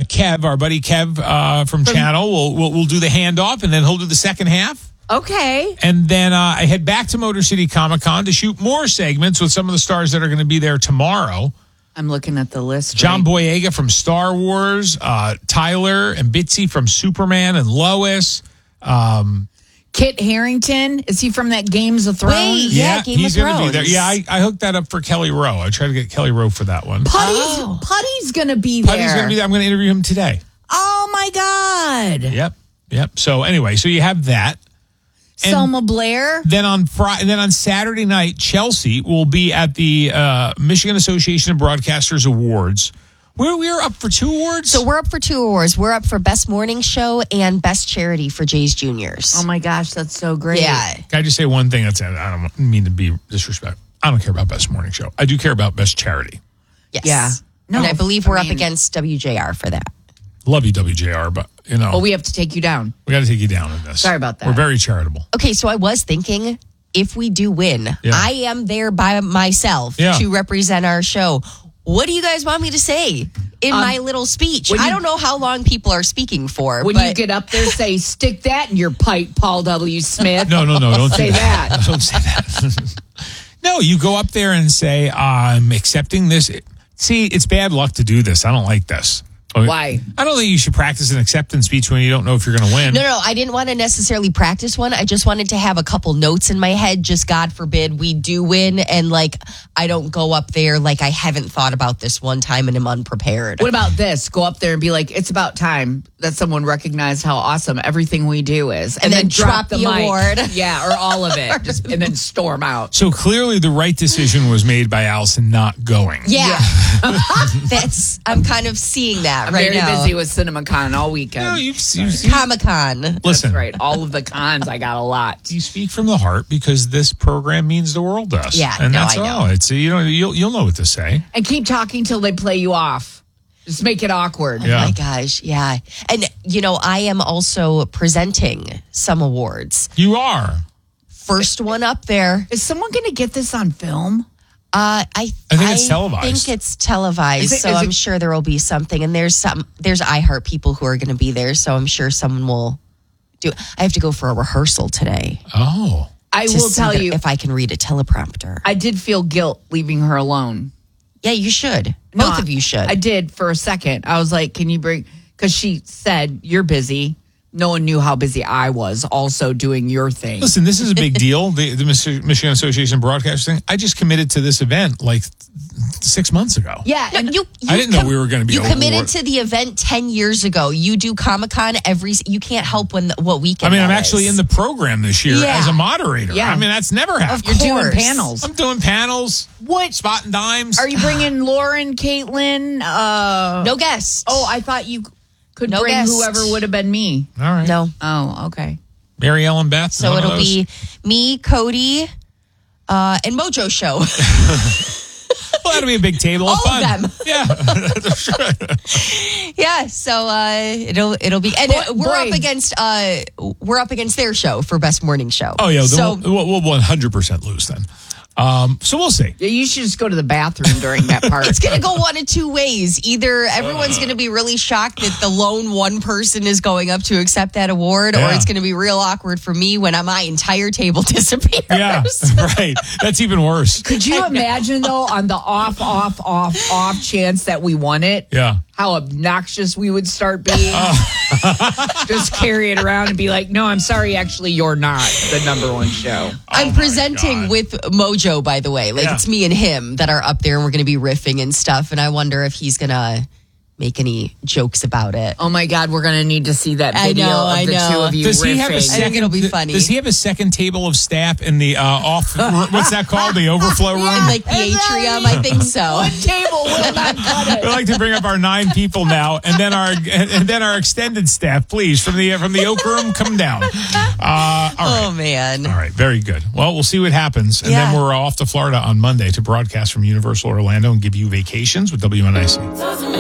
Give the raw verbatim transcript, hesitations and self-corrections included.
Kev, our buddy Kev uh, from, from Channel, will will we'll do the handoff, and then he'll do the second half. Okay. And then uh, I head back to Motor City Comic Con to shoot more segments with some of the stars that are going to be there tomorrow. I'm looking at the list. John right? Boyega from Star Wars, uh, Tyler and Bitsy from Superman and Lois. Um, Kit Harington, is he from that Games of Thrones? Wait, yeah, yeah, Game he's of going to be there. Thrones. Yeah, I, I hooked that up for Kelly Rowe. I tried to get Kelly Rowe for that one. Putty's, Oh. Putty's going to be Putty's there. going to be there. I'm going to interview him today. Oh, my God. Yep, yep. So anyway, so you have that. And Selma Blair. Then on Friday, then on Saturday night, Chelsea will be at the uh, Michigan Association of Broadcasters Awards. We're we're up for two awards. So we're up for two awards. We're up for Best Morning Show and Best Charity for Jay's Juniors. Oh, my gosh, that's so great. Yeah. Can I just say one thing? That's I don't mean to be disrespectful. I don't care about Best Morning Show. I do care about Best Charity. Yes. Yeah. No, and I believe I we're mean- up against W J R for that. Love you, W J R, but you know Well, we have to take you down. we got to take you down in this. Sorry about that. We're very charitable. Okay, so I was thinking if we do win, Yeah. I am there by myself Yeah. to represent our show. What do you guys want me to say in Um, my little speech? when I you- don't know how long people are speaking for. When but you get up there, say, stick that in your pipe, Paul W. Smith. No, no, no, don't Say do that. that. Don't say that. No, you go up there and say, I'm accepting this. See, it's bad luck to do this. I don't like this. Why? I don't think you should practice an acceptance speech when you don't know if you're going to win. No, no, I didn't want to necessarily practice one. I just wanted to have a couple notes in my head. Just God forbid we do win, and like I don't go up there like I haven't thought about this one time and am unprepared. What about this? Go up there and be like, it's about time that someone recognized how awesome everything we do is. And, And then drop the mic. award. Yeah, or all of it. Just and then storm out. So clearly the right decision was made by Allison not going. Yeah, that's. I'm kind of seeing that I'm right very now. busy with CinemaCon all weekend. No, you've, you've, you Comic Con. listen, That's right. All of the cons, I got a lot. you speak from the heart because this program means the world to us. Yeah, and no, that's I know. all. It's you know you'll you'll know what to say. And keep talking till they play you off. Just make it awkward. Yeah. Oh my gosh, yeah. And you know, I am also presenting some awards. You are. First one up there. Is someone going to get this on film? Uh, I I think it's televised. think it's televised, Is it- so is I'm it- sure there will be something. And there's some there's iHeart people who are going to be there, so I'm sure someone will do. I have to go for a rehearsal today. Oh. I to will see tell that- you, if I can read a teleprompter. I did feel guilt leaving her alone. Yeah, you should. No, Both of you should. I did for a second. I was like, can you bring, because she said, you're busy. No one knew how busy I was also doing your thing. Listen, this is a big deal. The, the Mich- Michigan Association of Broadcasters thing. I just committed to this event like six months ago. Yeah. No, And you, you I didn't know we were gonna be You over- committed to the event ten years ago. You do Comic Con every. You can't help when what weekend. I mean, I'm that actually is. in the program this year Yeah. as a moderator. Yeah. I mean, that's never happened. you're doing course. panels. I'm doing panels, What? spot and dimes. Are you bringing Lauren, Caitlin? Uh, no guest. Oh, I thought you could No bring guest. whoever would have been me. All right. no. Oh, okay. Mary Ellen Beth. So one of it'll those? be me, Cody, uh, and Mojo Show. Well, that'll be a big table of All of fun. them. Yeah. Yeah, so uh, it'll it'll be, and uh, we're boy. up against uh, we're up against their show for Best Morning Show. Oh yeah. so Then we'll, we'll one hundred percent lose then. Um, so we'll see. Yeah, you should just go to the bathroom during that part. it's gonna go one of two ways. Either everyone's gonna be really shocked that the lone one person is going up to accept that award, or Yeah. it's gonna be real awkward for me when my entire table disappears. Yeah. Right. That's even worse. Could you imagine, though, on the off, off, off, off chance that we won it? Yeah. How obnoxious we would start being. Just carry it around and be like, no, I'm sorry, actually, you're not the number one show. I'm Oh my presenting God. with Mojo, by the way. Like, Yeah. it's me and him that are up there, and we're going to be riffing and stuff. And I wonder if he's going to make any jokes about it. Oh, my God, we're going to need to see that I video know, of I the know. two of you Does riffing. he have a I think second? it'll be funny. Does he have a second table of staff in the uh, off? What's that called? The overflow room. In, like, the atrium? I think so. One table will not cut We it. like to bring up our nine people now, and then our and, and then our extended staff, please, from the from the oak room, come down. Uh, all right. Oh, man. All right, very good. Well, we'll see what happens. And Yeah. then we're off to Florida on Monday to broadcast from Universal Orlando and give you vacations with W N I C.